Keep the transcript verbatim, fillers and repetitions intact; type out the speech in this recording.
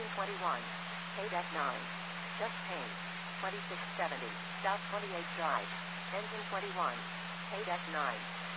Engine twenty-one. Paid at nine. Just paid. twenty-six seventy. South twenty-eight Drive. Engine twenty-one. Paid at nine.